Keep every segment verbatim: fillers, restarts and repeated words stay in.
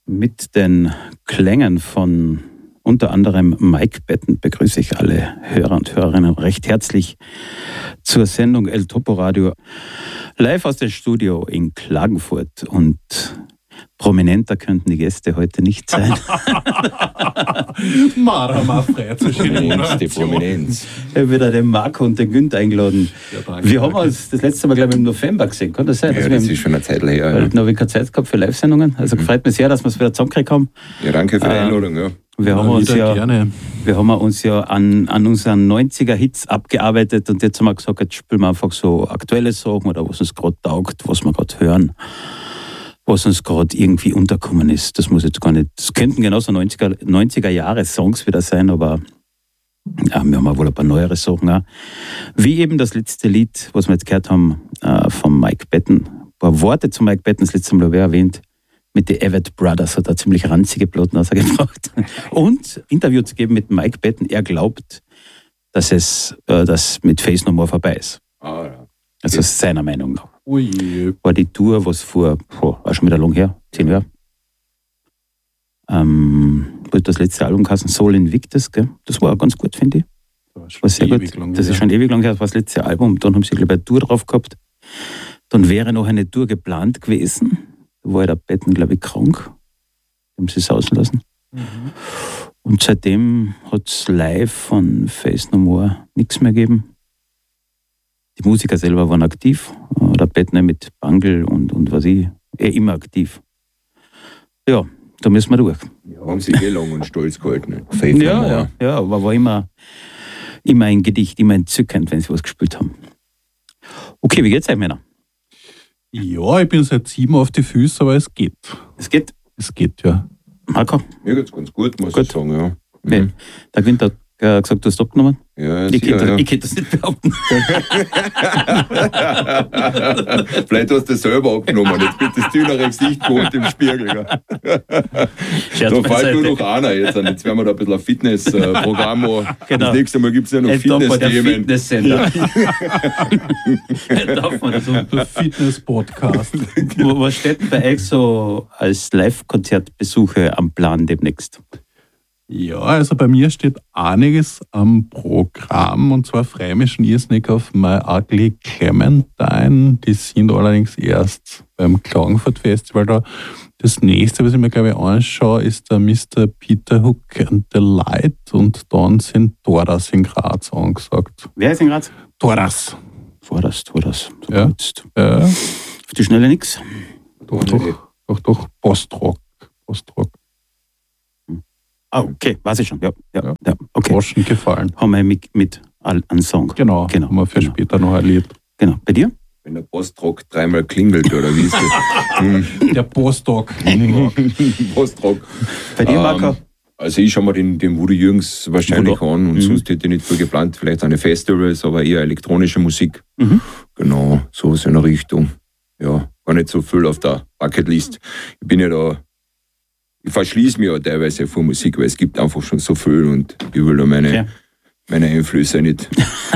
Mit den Klängen von unter anderem Mike Patton begrüße ich alle Hörer und Hörerinnen recht herzlich zur Sendung El Topo Radio. Live aus dem Studio in Klagenfurt, und prominenter könnten die Gäste heute nicht sein. Marama frei zu Prominenz, die Prominenz. Ich habe wieder den Marco und den Günther eingeladen. Ja, danke, wir haben danke. uns das letzte Mal, glaube ich, im November gesehen. Kann das sein? Ja, also das haben, ist schon eine Zeit her. Weil Ja. noch keine Zeit gehabt für Live-Sendungen. Also mhm. freut mich sehr, dass wir es wieder zusammengekriegt haben. Ja, danke für die Einladung. Ja. Wir haben, uns ja, gerne. wir haben uns ja an, an unseren neunziger-Hits abgearbeitet, und jetzt haben wir gesagt, jetzt spielen wir einfach so aktuelle Sachen oder was uns gerade taugt, was wir gerade hören, was uns gerade irgendwie unterkommen ist. Das muss jetzt gar nicht, das könnten genauso neunziger-Jahre-Songs wieder sein, aber ja, wir haben ja wohl ein paar neuere Sachen auch. Wie eben das letzte Lied, was wir jetzt gehört haben, äh, von Mike Patton. Ein paar Worte zu Mike Patton, das letzte Mal habe ich erwähnt. Mit den Avett Brothers hat er ziemlich ranzige Platten ausgebracht. Und Interview zu geben mit Mike Patton. Er glaubt, dass es äh, das mit Faith No More vorbei ist. Ah, ja. Also seiner Meinung nach. Ui. War die Tour, was vor, boah, war schon wieder lang her, zehn Jahre. Ähm, das letzte Album geheißen Soul Invictus, gell? Das war auch ganz gut, finde ich. Das war sehr gut. Lang, das ist schon ewig lang her, das war das letzte Album. Dann haben sie, glaube ich, eine Tour drauf gehabt. Dann wäre noch eine Tour geplant gewesen. Da war ja der Patton, glaube ich, krank. Haben sie es sausen lassen. Mhm. Und seitdem hat es live von Faith No More nichts mehr gegeben. Die Musiker selber waren aktiv. Der Patton mit Bungle und, und was ich, eh immer aktiv. Ja, da müssen wir durch. Ja, haben sie eh lang und stolz gehalten. Faith ja, No More. Ja, ja, aber war immer, immer ein Gedicht, immer entzückend, wenn sie was gespielt haben. Okay, wie geht's euch, Männer? Ja, ich bin seit sieben auf die Füße, aber es geht. Es geht? Es geht, ja. Marco? Mir geht's ganz gut, muss gut. ich sagen, ja. Okay. Mhm. Der Günther hat äh, gesagt, du hast abgenommen? Ja, ich sicher, kann ja. das nicht behaupten. Vielleicht hast du das selber abgenommen. Jetzt wird das dünere Gesicht geholt im Spiegel. Ja. Da fällt nur noch einer jetzt. Jetzt werden wir da ein bisschen ein Fitnessprogramm machen. Genau. Das nächste Mal gibt es ja noch Fitness-Themen. Fitness-Sender. Darf man das so? Der Fitness-Podcast. Was steht denn bei euch so als Live-Konzertbesuche am Plan demnächst? Ja, also bei mir steht einiges am Programm, und zwar freue ich mich schon irrsinnig auf My Ugly Clementine. Die sind allerdings erst beim Klagenfurt Festival da. Das nächste, was ich mir, glaube ich, anschaue, ist der Mister Peter Hook and the Light, und dann sind Toras in Graz angesagt. Wer ist in Graz? Toras. Toras, Toras. So ja. Ja. Auf die Schnelle nix? Doch, doch, doch, doch, Postrock. Postrock. Ah, okay, weiß ich schon. Ja, ja, ja. ja okay. Groschen gefallen. Haben wir mit, mit einem Song. Genau, genau. Haben wir für genau. später noch ein Lied. Genau. Bei dir? Wenn der Postrock dreimal klingelt, oder wie ist das? Der Postrock. Postrock. Bei dir, Marco? Ähm, also ich schaue mir den, den Woody Jürgens wahrscheinlich Woody. an, und mhm. sonst hätte ich nicht viel geplant. Vielleicht eine Festivals, aber eher elektronische Musik. Mhm. Genau, sowas in der Richtung. Ja, gar nicht so viel auf der Bucketlist. Ich bin ja da... Ich verschließe mich ja teilweise vor Musik, weil es gibt einfach schon so viel, und ich will da meine, okay. meine Einflüsse nicht,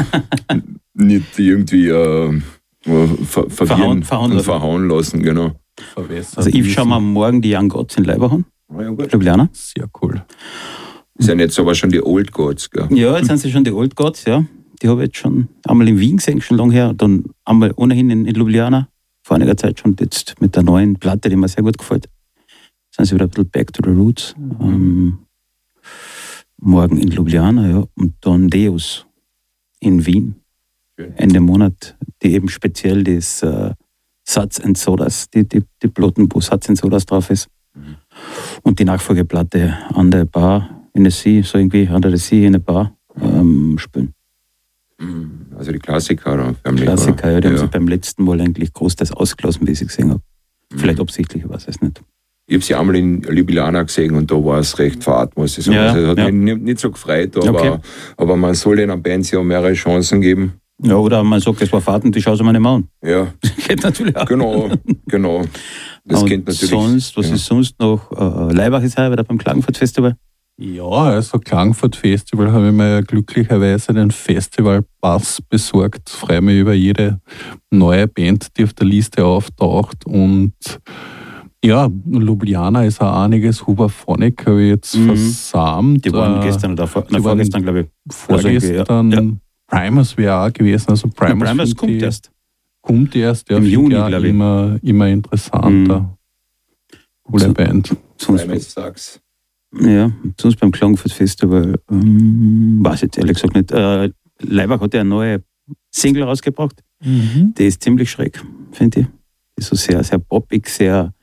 nicht irgendwie äh, ver verwirren verhauen, und verhauen lassen. Genau. Also ich schaue mir morgen die Young Gods in Leiberhorn. Oh, ja, gut. Ljubljana. Sehr cool. Das sind jetzt aber schon die Old Gods, gell? Ja, jetzt sind sie schon die Old Gods, ja. Die habe ich jetzt schon einmal in Wien gesehen, schon lange her, dann einmal ohnehin in, in Ljubljana, vor einiger Zeit schon, jetzt mit der neuen Platte, die mir sehr gut gefällt. Sind sie wieder ein bisschen back to the roots. Mhm. Ähm, morgen in Ljubljana, ja. Und dann Deus in Wien. Okay. Ende Monat, die eben speziell das äh, Satz and Sodas, die, die, die Platten, wo Satz and Sodas drauf ist. Mhm. Und die Nachfolgeplatte an der Bar in der See, so irgendwie an der See in der Bar ähm, spielen. Also die Klassiker, oder? Klassiker, ja, die ja. haben sie beim letzten Mal eigentlich großteils ausgelassen, wie ich sie gesehen habe. Mhm. Vielleicht absichtlich, ich weiß es nicht. Ich habe sie einmal in Ljubljana gesehen, und da war es recht fad, muss ich sagen. Ja, also, es hat ja. mich nicht, nicht so gefreut, aber, okay. aber man soll den Bands ja mehrere Chancen geben. Ja, oder man sagt, es war fad und die schauen sie mir nicht mehr an. Ja. Das geht natürlich auch. Genau, genau. Das und geht natürlich. Sonst, was ja. ist sonst noch? Äh, Laibach ist heuer wieder beim Klagenfurt Festival. Ja, also Klagenfurt Festival habe ich mir ja glücklicherweise den Festivalpass besorgt. Freue mich über jede neue Band, die auf der Liste auftaucht, und Ja, Ljubljana ist auch einiges. Huberphonic habe ich jetzt mhm. versammelt. Die waren gestern oder vor, na, vorgestern, glaube ich. Vorgestern. Also ja. Primus wäre auch gewesen. Also Primus, ja, Primus kommt die, erst. Kommt erst, ja. Im Juni, glaube ich. Immer, immer interessanter. Mhm. Coole so, Band. Primus sag's. Ja, sonst beim Klagenfurt Festival, ähm, weiß ich jetzt ehrlich gesagt nicht. Äh, Laibach hat ja eine neue Single rausgebracht. Mhm. Die ist ziemlich schräg, finde ich. Die ist so sehr, sehr poppig, sehr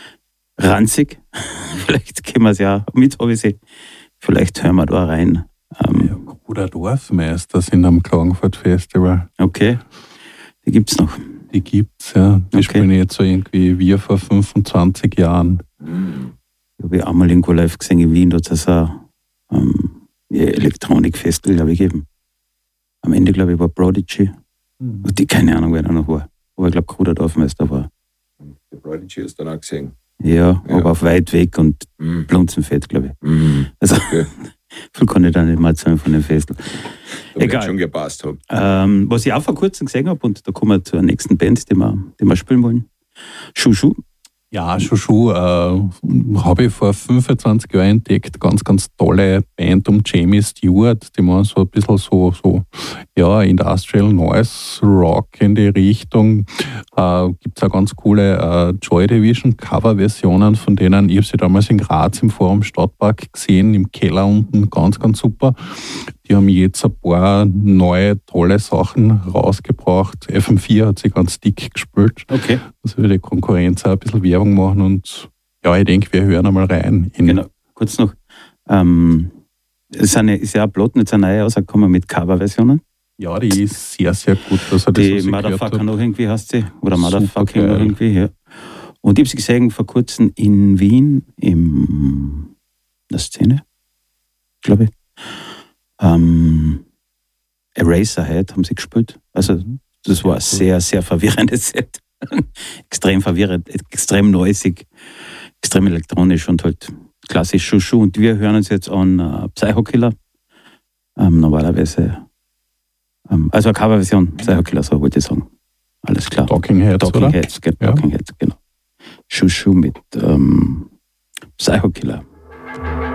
ranzig. Vielleicht können wir es ja mit, habe ich sie. Vielleicht hören wir da rein. Ähm, ja, Bruder Dorfmeister sind am Klagenfurt Festival. Okay, die gibt es noch. Die gibt's, ja. Die okay. spielen jetzt so irgendwie wie vor fünfundzwanzig Jahren. Mhm. Ich habe einmal irgendwo live gesehen in Wien, da hat es ein ähm, Elektronik-Festival, glaube ich, gegeben. Am Ende, glaube ich, war Prodigy. Mhm. Die, keine Ahnung, wer da noch war. Aber ich glaube, Bruder Dorfmeister war. Der Prodigy ist dann auch gesehen. Ja, ja, aber auf weit weg und mhm. Blunzenfett, glaube ich. Mhm. Also, okay. viel kann ich da nicht mal erzählen von dem Festival. Da Egal. schon gepasst haben. Ähm, was ich auch vor kurzem gesehen habe, und da kommen wir zur nächsten Band, die wir, die wir spielen wollen. Chouchou. Ja, Chouchou äh, habe ich vor fünfundzwanzig Jahren entdeckt. Ganz, ganz tolle Band um Jamie Stewart. Die machen so ein bisschen so, so ja, Industrial Noise Rock in die Richtung. Äh, Gibt es auch ganz coole äh, Joy Division Coverversionen von denen. Ich habe sie damals in Graz im Forum Stadtpark gesehen, im Keller unten. Ganz, ganz super. Die haben jetzt ein paar neue, tolle Sachen rausgebracht. F M vier hat sie ganz dick gespielt. Okay. Also für die Konkurrenz auch ein bisschen Werbung machen und ja, ich denke, wir hören einmal rein. Genau, kurz noch. Ähm, ist, eine, ist ja auch Platten jetzt eine neue rausgekommen mit Coverversionen. Ja, die ist sehr, sehr gut. Also die das, Motherfucker noch irgendwie heißt sie. Oder Motherfucking noch irgendwie, ja. Und ich habe sie gesehen vor kurzem in Wien, in der Szene, glaube ich. Ähm, Eraserhead haben sie gespielt. Also das war ein sehr, sehr verwirrendes Set. Extrem verwirrend, extrem noisig, extrem elektronisch und halt klassisch Chouchou. Und wir hören uns jetzt an uh, Psycho Killer. Ähm, normalerweise, ähm, also eine Coverversion, Psycho Killer, so wollte ich sagen. Alles klar. Talking Heads, Talking oder? Heads, genau. Ja. Talking Heads, genau. Chouchou mit ähm, Psycho Killer.